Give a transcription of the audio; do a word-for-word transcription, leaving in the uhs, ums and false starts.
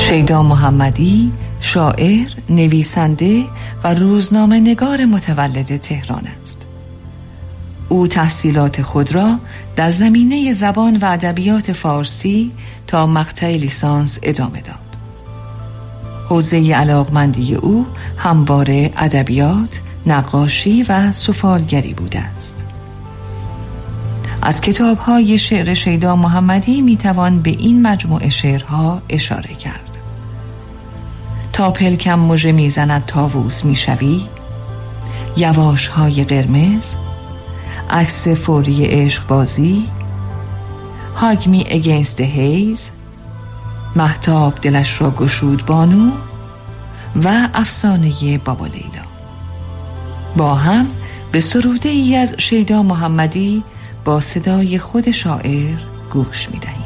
شیدا محمدی شاعر، نویسنده و روزنامه نگار متولد تهران است. او تحصیلات خود را در زمینه زبان و ادبیات فارسی تا مقطع لیسانس ادامه داد. حوزه علاقمندی او همواره ادبیات، نقاشی و سفالگری بوده است. از کتاب‌های شعر شیدا محمدی میتوان به این مجموعه شعرها اشاره کرد: تا پلکم مژه میزند طاووس میشوی، یواش‌های قرمز، عکس فوری عشق بازی، Hug me against the haze، مهتاب دلش را گشود بانو و افسانه بابا لیلا. با هم به سروده ای از شیدا محمدی با صدای خود شاعر گوش می‌دهیم.